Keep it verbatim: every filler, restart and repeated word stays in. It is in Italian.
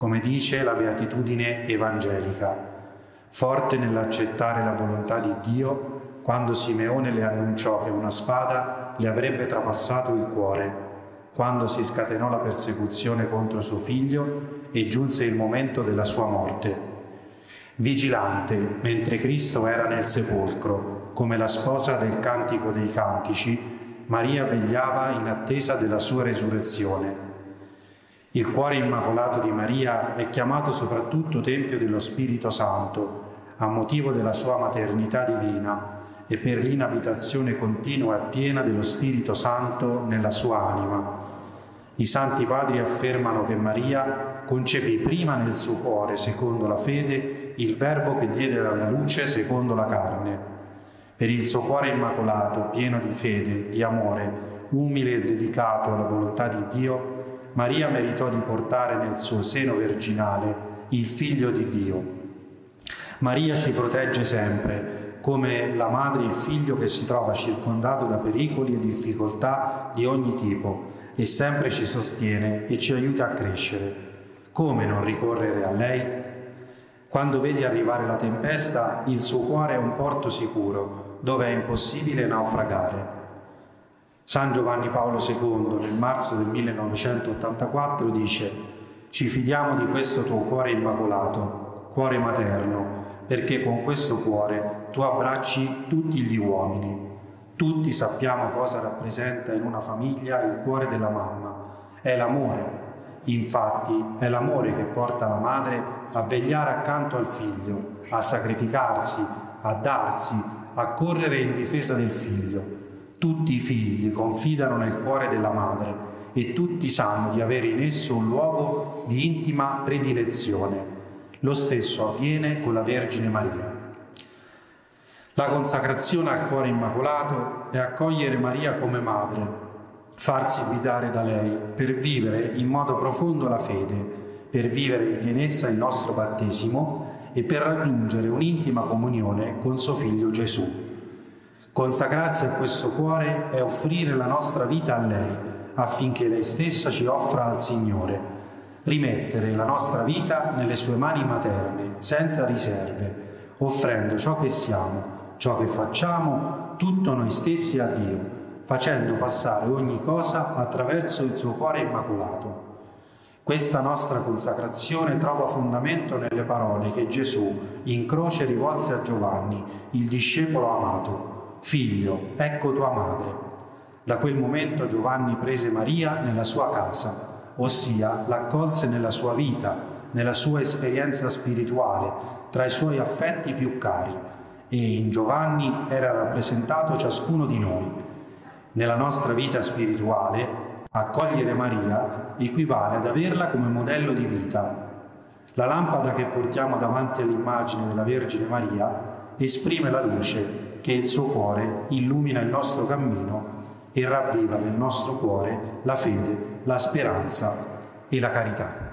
come dice la beatitudine evangelica. Forte nell'accettare la volontà di Dio, quando Simeone le annunciò che una spada le avrebbe trapassato il cuore, quando si scatenò la persecuzione contro suo figlio e giunse il momento della sua morte. Vigilante, mentre Cristo era nel sepolcro, come la sposa del Cantico dei Cantici, Maria vegliava in attesa della sua resurrezione. Il cuore immacolato di Maria è chiamato soprattutto Tempio dello Spirito Santo, a motivo della sua maternità divina e per l'inabitazione continua e piena dello Spirito Santo nella sua anima. I Santi Padri affermano che Maria concepì prima nel suo cuore, secondo la fede, il Verbo che diede alla luce secondo la carne. Per il suo cuore immacolato, pieno di fede, di amore, umile e dedicato alla volontà di Dio, Maria meritò di portare nel suo seno virginale il Figlio di Dio. Maria ci protegge sempre, come la madre il figlio che si trova circondato da pericoli e difficoltà di ogni tipo, e sempre ci sostiene e ci aiuta a crescere. Come non ricorrere a lei? Quando vedi arrivare la tempesta, il suo cuore è un porto sicuro, dove è impossibile naufragare. San Giovanni Paolo secondo, nel marzo del millenovecentottantaquattro, dice: «Ci fidiamo di questo tuo cuore immacolato, cuore materno, perché con questo cuore tu abbracci tutti gli uomini». Tutti sappiamo cosa rappresenta in una famiglia il cuore della mamma. È l'amore. Infatti è l'amore che porta la madre a vegliare accanto al figlio, a sacrificarsi, a darsi, a correre in difesa del figlio. Tutti i figli confidano nel cuore della madre e tutti sanno di avere in esso un luogo di intima predilezione. Lo stesso avviene con la Vergine Maria. La consacrazione al cuore immacolato è accogliere Maria come madre, farsi guidare da lei per vivere in modo profondo la fede, per vivere in pienezza il nostro battesimo e per raggiungere un'intima comunione con suo Figlio Gesù. Consacrarsi a questo cuore è offrire la nostra vita a lei, affinché lei stessa ci offra al Signore. Rimettere la nostra vita nelle sue mani materne, senza riserve, offrendo ciò che siamo, ciò che facciamo, tutto noi stessi a Dio, facendo passare ogni cosa attraverso il suo cuore immacolato. Questa nostra consacrazione trova fondamento nelle parole che Gesù in croce rivolse a Giovanni, il discepolo amato: «Figlio, ecco tua madre». Da quel momento Giovanni prese Maria nella sua casa, ossia l'accolse nella sua vita, nella sua esperienza spirituale, tra i suoi affetti più cari, e in Giovanni era rappresentato ciascuno di noi. Nella nostra vita spirituale, accogliere Maria equivale ad averla come modello di vita. La lampada che portiamo davanti all'immagine della Vergine Maria esprime la luce che il suo cuore illumina il nostro cammino e ravviva nel nostro cuore la fede, la speranza e la carità.